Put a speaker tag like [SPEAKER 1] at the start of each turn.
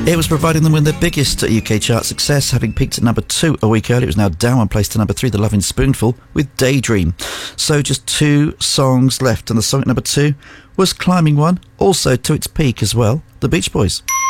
[SPEAKER 1] It was providing them with their biggest UK chart success, having peaked at number 2 a week earlier. It was now down one place to number 3, The Lovin' Spoonful, with Daydream. So just 2 songs left, and the song at number 2 was climbing one, also to its peak as well, The Beach Boys.